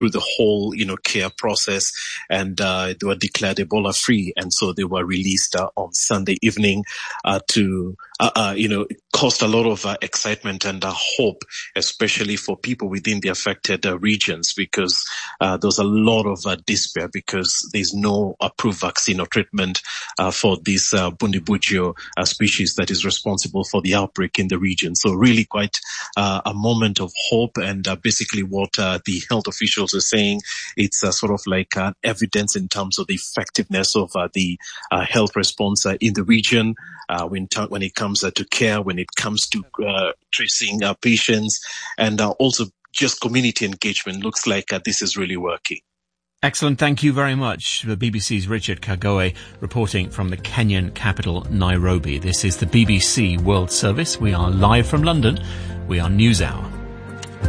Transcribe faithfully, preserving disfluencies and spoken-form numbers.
through the whole, you know, care process, and uh, they were declared Ebola free, and so they were released uh, on Sunday evening uh, to, uh, uh, you know, it caused a lot of uh, excitement and uh, hope, especially for people within the affected uh, regions, because uh, there's a lot of uh, despair because there's no approved vaccine or treatment uh, for this uh, Bundibugyo uh, species that is responsible for the outbreak in the region. So really quite uh, a moment of hope, and uh, basically what uh, the health officials are saying, it's uh, sort of like uh, evidence in terms of the effectiveness of uh, the uh, health response uh, in the region uh, when, t- when it comes uh, to care, when it comes to uh, tracing uh, patients, and uh, also just community engagement. Looks like uh, this is really working. Excellent. Thank you very much. The B B C's Richard Kagoe reporting from the Kenyan capital, Nairobi. This is the B B C World Service. We are live from London. We are NewsHour.